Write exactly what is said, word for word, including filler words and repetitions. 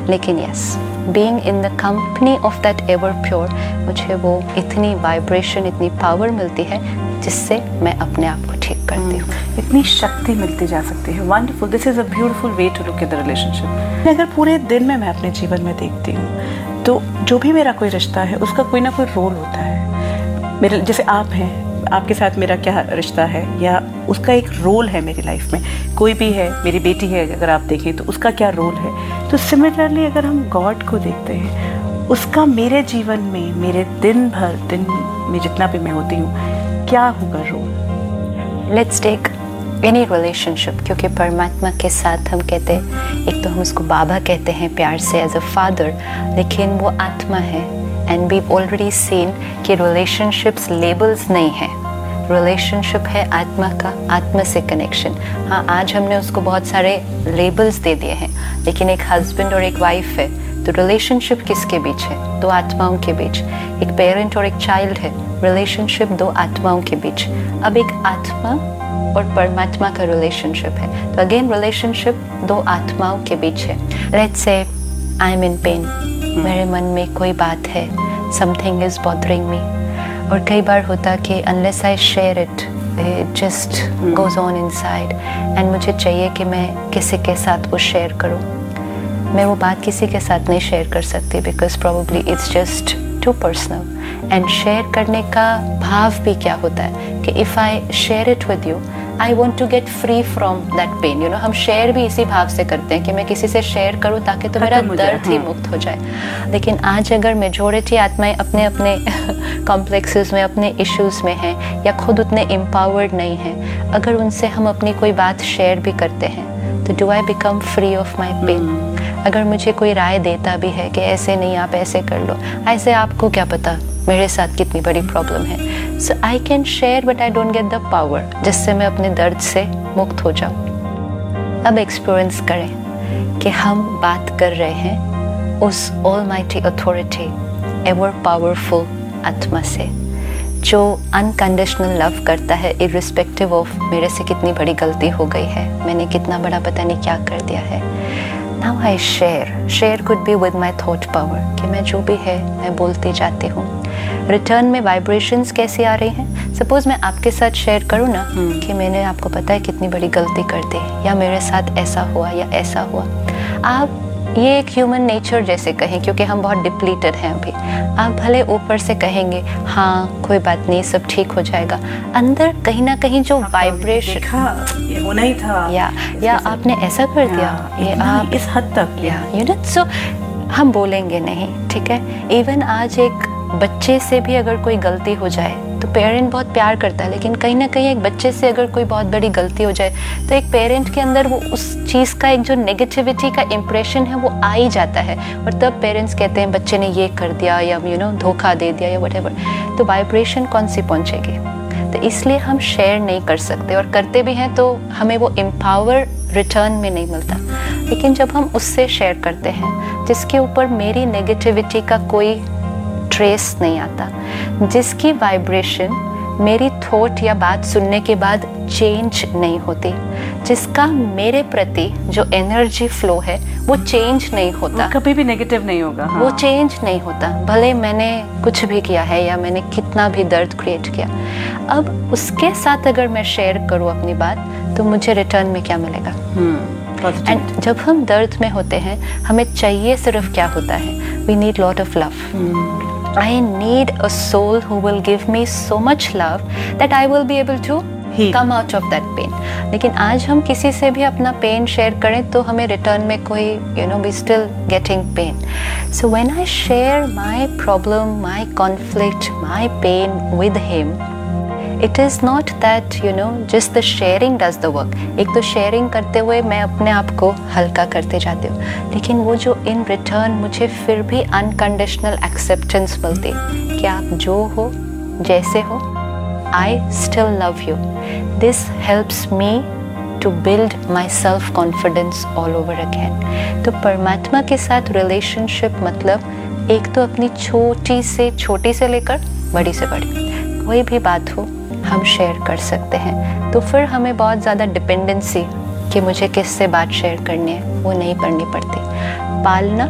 लेकिन yes, being in the company of that ever pure, मुझे वो इतनी वाइब्रेशन, इतनी पावर मिलती है जिससे मैं अपने आप को ठीक करती हूँ। इतनी शक्ति मिलती जा सकती है। Wonderful, this is a beautiful way to look at the relationship. अगर पूरे दिन में मैं अपने जीवन में देखती हूँ तो जो भी मेरा कोई रिश्ता है उसका कोई ना कोई रोल होता है। मेरे जैसे आप हैं, आपके साथ मेरा क्या रिश्ता है या उसका एक रोल है मेरी लाइफ में। कोई भी है, मेरी बेटी है अगर आप देखें तो उसका क्या रोल है। तो सिमिलरली अगर हम गॉड को देखते हैं, उसका मेरे जीवन में, मेरे दिन भर दिन में जितना भी मैं होती हूँ, क्या होगा role. Let's take any relationship, क्योंकि परमात्मा के साथ हम कहते हैं, एक तो हम उसको बाबा कहते हैं प्यार से एज अ फादर, लेकिन वो आत्मा है। एंड वी ऑलरेडी सीन कि रिलेशनशिप्स लेबल्स नहीं है, रिलेशनशिप है आत्मा का, आत्मा से कनेक्शन। हाँ, आज हमने उसको बहुत सारे लेबल्स दे दिए हैं, लेकिन एक हस्बैंड और एक वाइफ है तो रिलेशनशिप किसके बीच है? दो आत्माओं के बीच। एक पेरेंट और एक चाइल्ड है, रिलेशनशिप दो आत्माओं के बीच। अब एक आत्मा और परमात्मा का रिलेशनशिप है, तो अगेन रिलेशनशिप दो आत्माओं के बीच है। Let's say I am in pen, मेरे मन में कोई बात है, समथिंग इज बॉदरिंग मी, और कई बार होता कि unless I share it, it just goes on inside, and मुझे चाहिए कि मैं किसी के साथ वो शेयर करूं। मैं वो बात किसी के साथ नहीं शेयर कर सकती because probably it's just to personal. And share करने का भाव भी क्या होता है कि if I share it with you, I want to get free from that pain. You know, हम शेयर भी इसी भाव से करते हैं कि मैं किसी से शेयर करूं ताकि तो मेरा दर्द ही मुक्त हो जाए। लेकिन आज अगर मेजॉरिटी आत्माएं अपने अपने कॉम्प्लेक्सेस में, अपने इश्यूज़ में हैं या खुद उतने एम्पावर्ड नहीं हैं, अगर उनसे हम अपनी कोई बात शेयर भी करते हैं तो do I become free of my pen? अगर मुझे कोई राय देता भी है कि ऐसे नहीं, आप ऐसे कर लो, ऐसे आपको क्या पता मेरे साथ कितनी बड़ी प्रॉब्लम है। सो I can share but I don't get the power जिससे मैं अपने दर्द से मुक्त हो जाऊँ। अब एक्सपीरियंस करें कि हम बात कर रहे हैं उस ऑलमाइटी अथॉरिटी, एवर पावरफुल आत्मा से, जो अनकंडीशनल लव करता है इर्रिस्पेक्टिव ऑफ मेरे से कितनी बड़ी गलती हो गई है, मैंने कितना बड़ा पता नहीं क्या कर दिया है। Now I share. Share could be with my thought power, कि मैं जो भी है मैं बोलती जाती हूँ। रिटर्न में वाइब्रेशंस कैसी आ रही हैं? सपोज मैं आपके साथ शेयर करूँ ना कि मैंने आपको पता है कितनी बड़ी गलती कर दी, या मेरे साथ ऐसा हुआ या ऐसा हुआ। आप ये एक ह्यूमन नेचर जैसे कहें, क्योंकि हम बहुत डिप्लीटेड हैं अभी। आप भले ऊपर से कहेंगे हाँ कोई बात नहीं, सब ठीक हो जाएगा, अंदर कहीं ना कहीं जो वाइब्रेशन, ये होना ही था, या या आपने ऐसा कर दिया, ये आप इस हद तक, या यू नो, सो हम बोलेंगे नहीं, ठीक है। इवन आज एक बच्चे से भी अगर कोई गलती हो जाए तो पेरेंट बहुत प्यार करता है, लेकिन कहीं ना कहीं एक बच्चे से अगर कोई बहुत बड़ी गलती हो जाए तो एक पेरेंट के अंदर वो उस चीज़ का एक जो नेगेटिविटी का इम्प्रेशन है वो आ ही जाता है, और तब पेरेंट्स कहते हैं बच्चे ने ये कर दिया या यू नो धोखा दे दिया या व्हाटएवर, तो वाइब्रेशन कौन सी पहुँचेगी। तो इसलिए हम शेयर नहीं कर सकते, और करते भी हैं तो हमें वो एम्पावर रिटर्न में नहीं मिलता। लेकिन जब हम उससे शेयर करते हैं जिसके ऊपर मेरी नेगेटिविटी का कोई ट्रेस नहीं आता, जिसकी वाइब्रेशन मेरी थॉट या बात सुनने के बाद चेंज नहीं होती, जिसका मेरे प्रति जो एनर्जी फ्लो है वो चेंज नहीं होता, कभी भी नेगेटिव नहीं होगा, हाँ। वो चेंज नहीं होता, भले मैंने कुछ भी किया है या मैंने कितना भी दर्द क्रिएट किया। अब उसके साथ अगर मैं शेयर करूँ अपनी बात तो मुझे रिटर्न में क्या मिलेगा? एंड जब हम दर्द में होते हैं हमें चाहिए सिर्फ क्या होता है? We need lot of love. I need a soul who will give me so much love that I will be able to Heal. come out of that pain. लेकिन आज हम किसी से भी अपना पेन शेयर करें तो हमें रिटर्न में कोई you know we still getting pain. So when I share my problem, my conflict, my pain with him, it is not that you know just the sharing does the work. एक तो sharing करते हुए मैं अपने आप को हल्का करते जाती हूँ, लेकिन वो जो इन रिटर्न मुझे फिर भी अनकंडीशनल एक्सेप्टेंस मिलती कि आप जो हो जैसे हो, I still love you. This helps me to build my self confidence all over again. तो परमात्मा के साथ रिलेशनशिप मतलब एक तो अपनी छोटी से छोटी से लेकर बड़ी से बड़ी कोई भी बात हो हम शेयर कर सकते हैं, तो फिर हमें बहुत ज़्यादा डिपेंडेंसी कि मुझे किससे बात शेयर करनी है वो नहीं करनी पड़ती। पालना